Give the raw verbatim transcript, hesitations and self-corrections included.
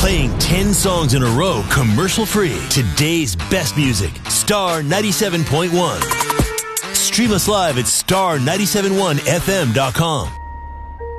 Playing ten songs in a row, commercial-free. Today's best music. Star ninety-seven point one. Stream us live at star nine seven one f m dot com.